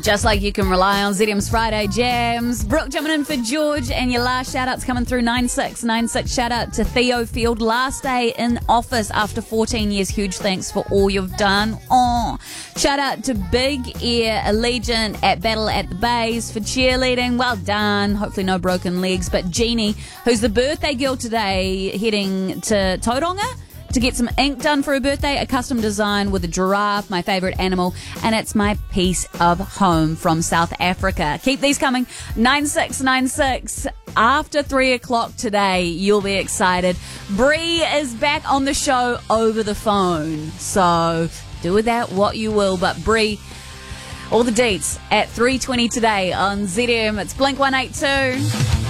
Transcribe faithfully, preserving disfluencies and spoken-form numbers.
Just like you can rely on Z M's Friday Jams. Brooke jumping in for George, and your last shout-outs coming through nine six nine six. Shout-out to Theo Field. Last day in office after fourteen years. Huge thanks for all you've done. Oh, shout-out to Big Ear Allegiant at Battle at the Bays for cheerleading. Well done. Hopefully no broken legs. But Jeannie, who's the birthday girl today, heading to Tauranga to get some ink done for her birthday, a custom design with a giraffe, my favourite animal, and it's my piece of home from South Africa. Keep these coming. nine six nine six. After three o'clock today, you'll be excited. Bree is back on the show over the phone. So do with that what you will. But Bree, all the deets at three twenty today on Z M. It's Blink one eighty-two.